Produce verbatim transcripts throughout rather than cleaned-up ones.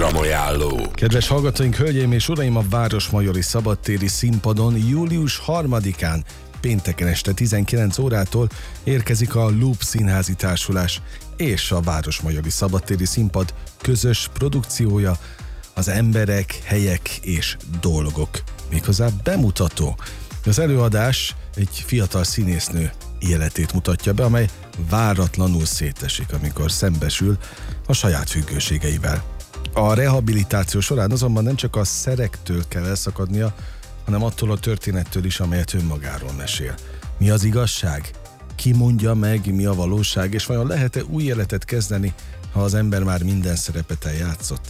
Programajánló. Kedves hallgatóink, hölgyeim és uraim, a Városmajori Szabadtéri Színpadon július harmadikán pénteken este tizenkilenc órától érkezik a Loop Színházi Társulás és a Városmajori Szabadtéri Színpad közös produkciója, az emberek, helyek és dolgok. Méghozzá bemutató. Az előadás egy fiatal színésznő életét mutatja be, amely váratlanul szétesik, amikor szembesül a saját függőségeivel. A rehabilitáció során azonban nem csak a szerektől kell elszakadnia, hanem attól a történettől is, amelyet önmagáról mesél. Mi az igazság? Ki mondja meg, mi a valóság, és vajon lehet-e új életet kezdeni, ha az ember már minden szerepet eljátszott?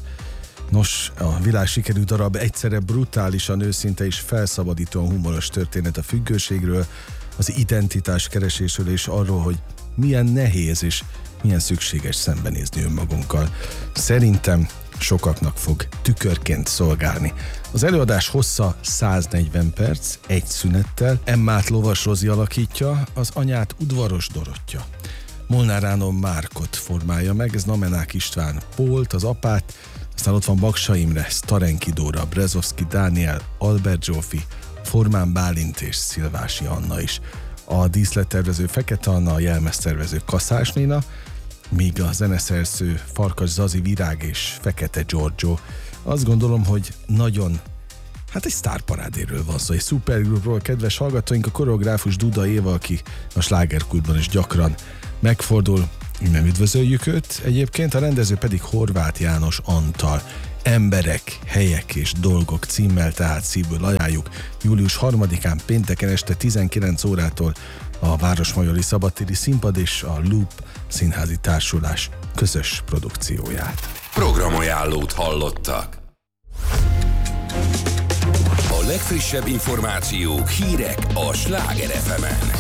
Nos, a világ sikerű darab egyszerre brutálisan őszinte és felszabadítóan humoros történet a függőségről, az identitás keresésről és arról, hogy milyen nehéz és milyen szükséges szembenézni önmagunkkal. Szerintem sokaknak fog tükörként szolgálni. Az előadás hossza száznegyven perc, egy szünettel. Emmát Lovas Rozi alakítja, az anyát Udvaros Dorottya. Molnár Ánon Márkot formálja meg, ez Namenák István Pólt, az apát, aztán ott van Baksa Imre, Starenki Dóra, Brezovszki Dániel, Albert Zsófi, Formán Bálint és Szilvási Anna is. A díszlettervező Fekete Anna, a jelmeztervező Kaszás Nina, míg a zeneszerző Farkas Zazi Virág és Fekete Giorgio. Azt gondolom, hogy nagyon, hát egy sztárparádéről van szó, egy szupergrupról, kedves hallgatóink, a koreográfus Duda Éva, aki a slágerkultban is gyakran megfordul, nem üdvözöljük őt, egyébként a rendező pedig Horváth János Antal. Emberek, helyek és dolgok címmel, tehát szívből ajánljuk július harmadikán pénteken este tizenkilenc órától a Városmajori Szabadtéri Színpad és a Loop Színházi Társulás közös produkcióját. Programajánlót hallottak. A legfrissebb információk, hírek a Sláger ef emen.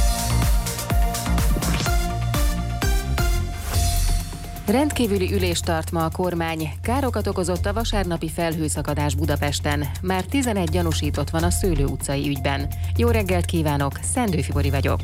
Rendkívüli ülést tart ma a kormány. Károkat okozott a vasárnapi felhőszakadás Budapesten. Már tizenegy gyanúsított van a Szőlő utcai ügyben. Jó reggelt kívánok, Szendő Fibori vagyok.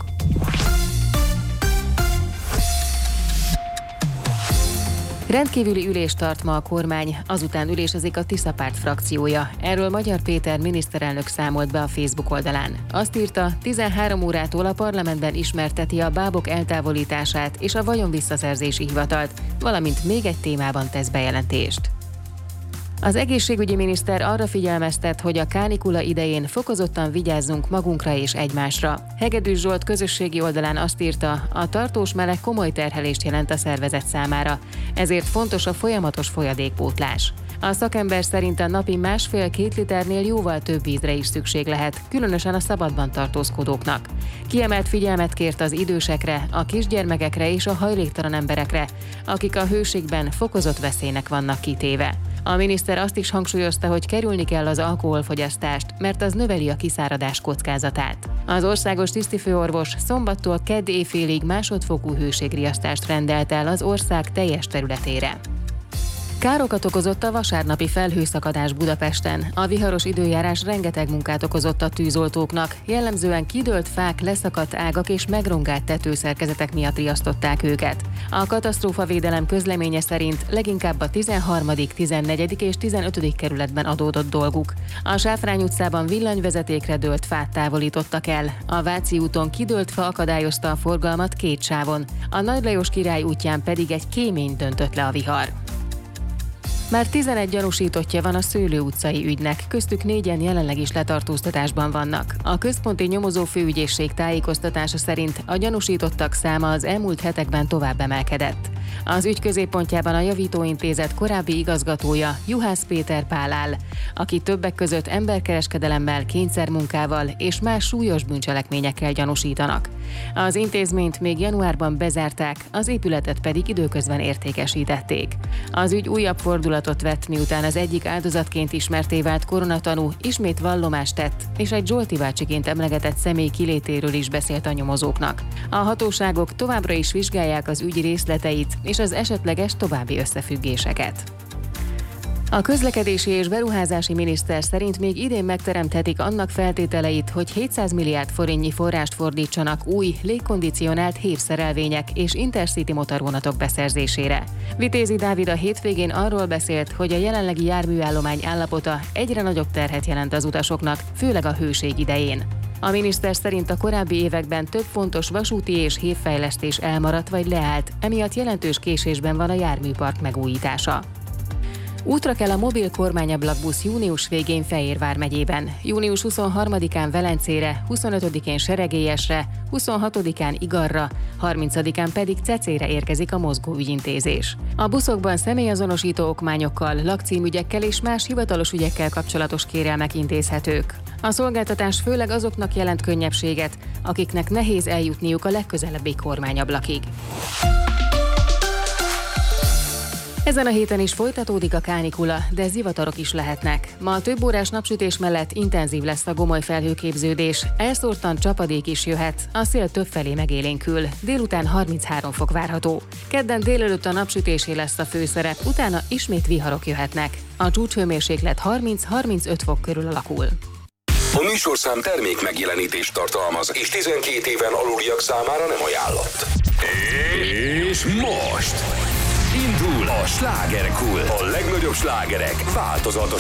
Rendkívüli ülést tart ma a kormány, azután ülésezik a Tisza Párt frakciója. Erről Magyar Péter miniszterelnök számolt be a Facebook oldalán. Azt írta, tizenhárom órától a parlamentben ismerteti a bábok eltávolítását és a vagyonvisszaszerzési hivatalt, valamint még egy témában tesz bejelentést. Az egészségügyi miniszter arra figyelmeztet, hogy a kánikula idején fokozottan vigyázzunk magunkra és egymásra. Hegedűs Zsolt közösségi oldalán azt írta, a tartós meleg komoly terhelést jelent a szervezet számára, ezért fontos a folyamatos folyadékpótlás. A szakember szerint a napi másfél-két liternél jóval több vízre is szükség lehet, különösen a szabadban tartózkodóknak. Kiemelt figyelmet kért az idősekre, a kisgyermekekre és a hajléktalan emberekre, akik a hőségben fokozott veszélynek vannak kitéve. A miniszter azt is hangsúlyozta, hogy kerülni kell az alkoholfogyasztást, mert az növeli a kiszáradás kockázatát. Az országos tisztifőorvos szombattól kedd éjfélig másodfokú hőségriasztást rendelt el az ország teljes területére. Károkat okozott a vasárnapi felhőszakadás Budapesten. A viharos időjárás rengeteg munkát okozott a tűzoltóknak, jellemzően kidőlt fák, leszakadt ágak és megrongált tetőszerkezetek miatt riasztották őket. A katasztrófavédelem közleménye szerint leginkább a tizenharmadik, tizennegyedik és tizenötödik kerületben adódott dolguk. A Sáfrány utcában villanyvezetékre dőlt fát távolítottak el. A Váci úton kidőlt fa akadályozta a forgalmat két sávon. A Nagy Lajos Király útján pedig egy kéményt döntött le a vihar. Már tizenegy gyanúsítottja van a Szőlő utcai ügynek, köztük négyen jelenleg is letartóztatásban vannak. A központi nyomozó főügyészség tájékoztatása szerint a gyanúsítottak száma az elmúlt hetekben tovább emelkedett. Az ügy középpontjában a javítóintézet korábbi igazgatója, Juhász Péter Pál áll, aki többek között emberkereskedelemmel, kényszermunkával és más súlyos bűncselekményekkel gyanúsítanak. Az intézményt még januárban bezárták, az épületet pedig időközben értékesítették. Az ügy újabb fordulatot vett, miután az egyik áldozatként ismertté vált koronatanú ismét vallomást tett, és egy Zsolti bácsiként emlegetett személy kilétéről is beszélt a nyomozóknak. A hatóságok továbbra is vizsgálják az ügy részleteit és az esetleges további összefüggéseket. A A közlekedési és beruházási miniszter szerint még idén megteremthetik annak feltételeit, hogy hétszáz milliárd forintnyi forrást fordítsanak új, légkondicionált hévszerelvények és intercity motorvonatok beszerzésére. Vitézi Dávid a hétvégén arról beszélt, hogy a jelenlegi járműállomány állapota egyre nagyobb terhet jelent az utasoknak, főleg a hőség idején. A miniszter szerint a korábbi években több fontos vasúti és hévfejlesztés elmaradt vagy leállt, emiatt jelentős késésben van a járműpark megújítása. Útra kell a mobil kormányablakbusz június végén Fejérvár megyében. június huszonharmadikán Velencére, huszonötödikén Seregélyesre, huszonhatodikán Igarra, harmincadikán pedig Cecére érkezik a mozgóügyintézés. A buszokban személyazonosító okmányokkal, lakcímügyekkel és más hivatalos ügyekkel kapcsolatos kérelmek intézhetők. A szolgáltatás főleg azoknak jelent könnyebbséget, akiknek nehéz eljutniuk a legközelebbi kormányablakig. Ezen a héten is folytatódik a kánikula, de zivatarok is lehetnek. Ma a több órás napsütés mellett intenzív lesz a gomoly felhőképződés, elszórtan csapadék is jöhet, a szél többfelé megélénkül, délután harminchárom fok várható. Kedden délelőtt a napsütésé lesz a főszerep, utána ismét viharok jöhetnek. A csúcshőmérséklet harminc-harmincöt fok körül alakul. A műsorszám termék megjelenítést tartalmaz, és tizenkét éven aluliak számára nem ajánlott. És most indul a Slágerkult. A legnagyobb slágerek változatos